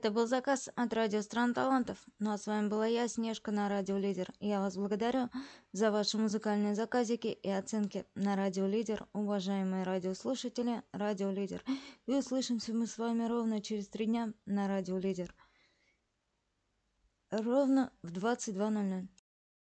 Это был заказ от радио Стран Талантов. Ну а с вами была я, Снежка, на Радио Лидер. Я вас благодарю за ваши музыкальные заказики и оценки на Радио Лидер, уважаемые радиослушатели Радио Лидер. И услышимся мы с вами ровно через 3 дня на Радио Лидер. Ровно в 22:00.